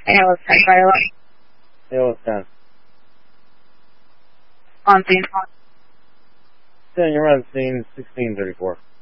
ALS 10, Violet. ALS 10. On scene. Then you're on scene 1634.